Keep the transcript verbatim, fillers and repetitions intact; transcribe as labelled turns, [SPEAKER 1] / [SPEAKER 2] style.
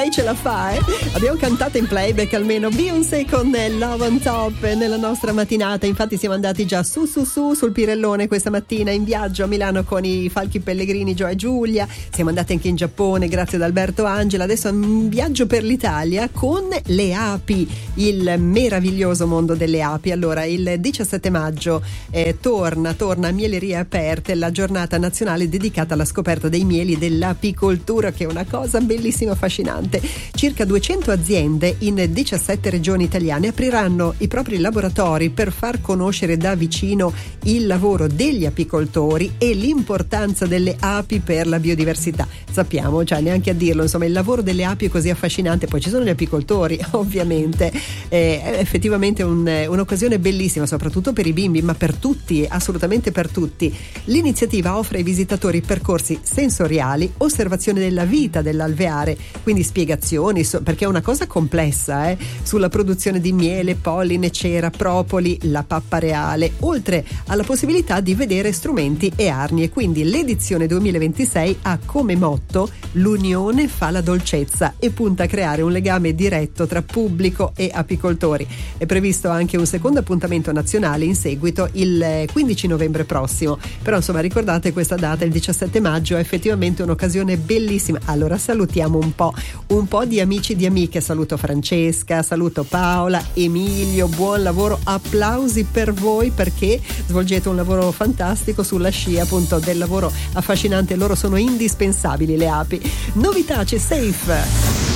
[SPEAKER 1] lei ce la fa, eh? Abbiamo cantato in playback almeno Beyoncé con Love on Top nella nostra mattinata. Infatti siamo andati già su su su sul Pirellone questa mattina in viaggio a Milano con i Falchi Pellegrini, Gio e Giulia. Siamo andati anche in Giappone grazie ad Alberto Angela. Adesso un viaggio per l'Italia con le api, il meraviglioso mondo delle api. Allora il diciassette maggio eh, torna torna a Mielerie Aperte, la giornata nazionale dedicata alla scoperta dei mieli e dell'apicoltura, che è una cosa bellissima, affascinante. Circa duecento aziende in diciassette regioni italiane apriranno i propri laboratori per far conoscere da vicino il lavoro degli apicoltori e l'importanza delle api per la biodiversità. Sappiamo, cioè neanche a dirlo, insomma il lavoro delle api è così affascinante. Poi ci sono gli apicoltori ovviamente, eh, è effettivamente un, un'occasione bellissima soprattutto per i bimbi, ma per tutti, assolutamente per tutti. L'iniziativa offre ai visitatori percorsi sensoriali, osservazione della vita dell'alveare, quindi spiegazioni, so, perché è una cosa complessa, eh, sulla produzione di miele, polline, cera, propoli, la pappa reale, oltre alla possibilità di vedere strumenti e arnie. Quindi l'edizione duemilaventisei ha come motto l'unione fa la dolcezza e punta a creare un legame diretto tra pubblico e apicoltori. È previsto anche un secondo appuntamento nazionale in seguito il quindici novembre prossimo, però insomma ricordate questa data, il diciassette maggio, è effettivamente un'occasione bellissima. Allora salutiamo un po' un po' di amici e di amiche. Saluto Francesca, saluto Paola, Emilio, buon lavoro, applausi per voi perché svolgete un lavoro fantastico sulla scia appunto del lavoro affascinante. Loro sono indispensabili, le api. Novità, c'è Safe.